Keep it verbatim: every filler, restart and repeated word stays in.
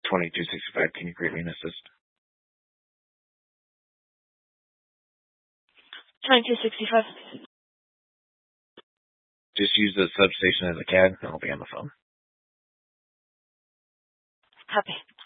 twenty-two sixty-five, can you greet me and assist? twenty-two sixty-five. Just use the substation as a C A D, and I'll be on the phone. Copy.